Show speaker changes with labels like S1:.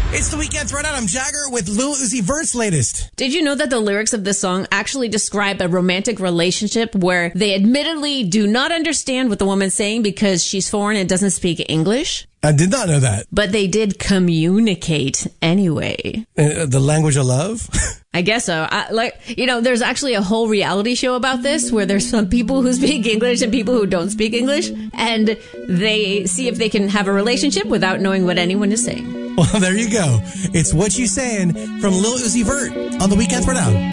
S1: It's the Weekend Throwdown. I'm Jagger with Lil Uzi Vert's latest.
S2: Did you know that the lyrics of this song actually describe a romantic relationship where they admittedly do not understand what the woman's saying because she's foreign and doesn't speak English?
S1: I did not know that.
S2: But they did communicate anyway.
S1: The language of love?
S2: I guess so. There's actually a whole reality show about this where there's some people who speak English and people who don't speak English, and they see if they can have a relationship without knowing what anyone is saying.
S1: Well, there you go. It's What You Saying from Lil Uzi Vert on the Weekend Throwdown.